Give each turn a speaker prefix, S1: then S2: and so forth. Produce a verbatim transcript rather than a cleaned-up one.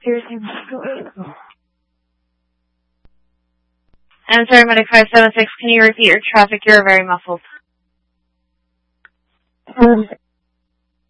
S1: Seriously,
S2: I'm sorry, Medic five seven six, can you repeat your traffic? You're very muffled.
S1: um,